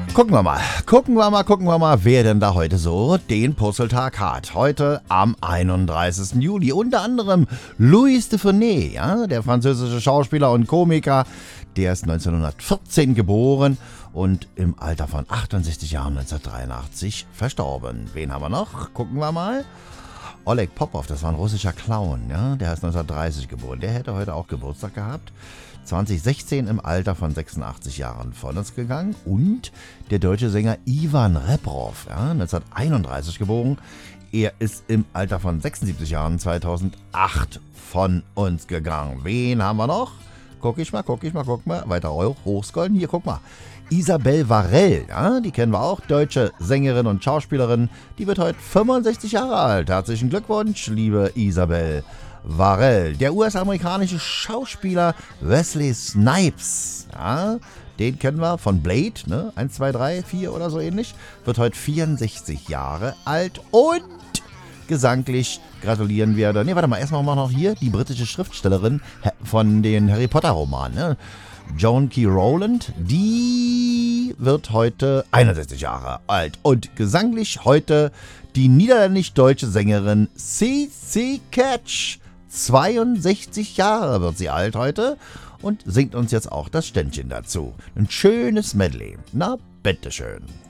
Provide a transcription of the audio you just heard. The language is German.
Gucken wir mal, wer denn da heute so den Purzeltag hat. Heute am 31. Juli. Unter anderem Louis de Funès, ja, der französische Schauspieler und Komiker. Der ist 1914 geboren und im Alter von 68 Jahren 1983 verstorben. Wen haben wir noch? Gucken wir mal. Oleg Popov, das war ein russischer Clown, ja, der ist 1930 geboren. Der hätte heute auch Geburtstag gehabt. 2016 im Alter von 86 Jahren von uns gegangen. Und der deutsche Sänger Ivan Reprov, ja, 1931 geboren. Er ist im Alter von 76 Jahren 2008 von uns gegangen. Wen haben wir noch? Guck mal. Weiter hochscrollen. Hier, guck mal. Isabelle Varell, ja, die kennen wir auch. Deutsche Sängerin und Schauspielerin. Die wird heute 65 Jahre alt. Herzlichen Glückwunsch, liebe Isabelle Varell. Der US-amerikanische Schauspieler Wesley Snipes, ja, den kennen wir von Blade, ne? 1, 2, 3, 4 oder so ähnlich. Wird heute 64 Jahre alt und gesanglich gratulieren wir. Ne, warte mal, erstmal noch hier die britische Schriftstellerin von den Harry Potter Romanen, ne? Joan K. Rowland, die wird heute 61 Jahre alt. Und gesanglich heute die niederländisch-deutsche Sängerin CC Catch. 62 Jahre wird sie alt heute und singt uns jetzt auch das Ständchen dazu. Ein schönes Medley. Na, bitteschön.